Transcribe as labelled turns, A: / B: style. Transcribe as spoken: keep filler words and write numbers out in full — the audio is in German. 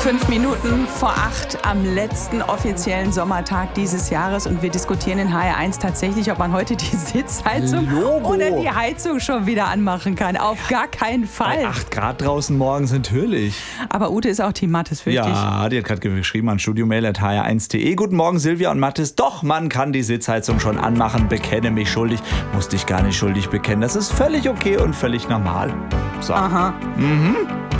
A: Fünf Minuten vor acht am letzten offiziellen Sommertag dieses Jahres und wir diskutieren in H R eins tatsächlich, ob man heute die Sitzheizung
B: Logo.
A: oder die Heizung schon wieder anmachen kann. Auf gar keinen Fall.
B: Bei acht Grad draußen morgens natürlich.
A: Aber Ute ist auch Team Mathis, fürchte ich.
B: Ja, die hat gerade geschrieben an studiomail at h r eins punkt d e. Guten Morgen Silvia und Mathis. Doch, man kann die Sitzheizung schon anmachen. Bekenne mich schuldig. Musste ich gar nicht schuldig bekennen. Das ist völlig okay und völlig normal. So.
A: Aha.
B: Mhm.